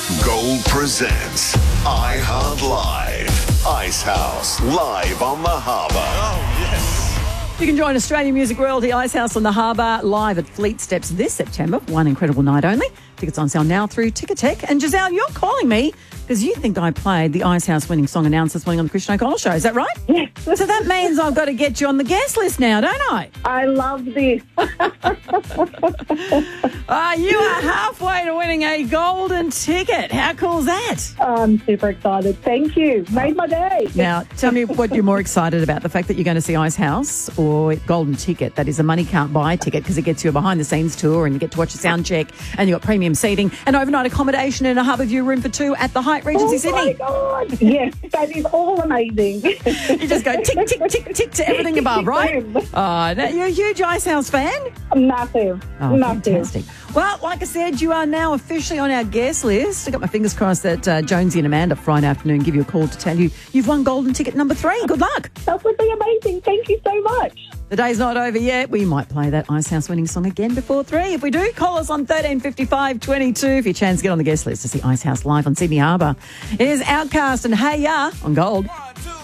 Gold presents iHeart Live. Ice House live on the harbour. You can join Australian music royalty Ice House on the Harbour live at Fleet Steps this September for one incredible night only. Tickets on sale now through Ticketek. And Giselle, you're calling me because you think I played the Ice House winning song announced this morning on the Christian O'Connell Show. Is that right? Yes. So that means I've got to get you on the guest list now, don't I? I love this. You are halfway to winning a golden ticket. How cool is that? I'm super excited. Thank you. Made my day. Now, tell me what you're more excited about, the fact that you're going to see Ice House or golden ticket. That is a money can't buy ticket because it gets you a behind-the-scenes tour and you get to watch a sound check and you've got premium seating and overnight accommodation in a Harbour View room for two at the Hyatt Regency Sydney. Oh, my God. Yes, that is all amazing. You just go tick, tick, tick, tick to everything above, right? Boom. Oh, now, you're a huge Ice House fan? Massive. Oh, Massive. fantastic. Well, like I said, you are now officially on our guest list. I got my fingers crossed that Jonesy and Amanda Friday afternoon give you a call to tell you you've won golden ticket number 3. Good luck. That would be amazing. Thank you so much. The day's not over yet. We might play that Ice House winning song again before 3. If we do, call us on 1355 22 for your chance to get on the guest list to see Ice House live on Sydney Harbour. Here's Outcast and Hey Ya on Gold.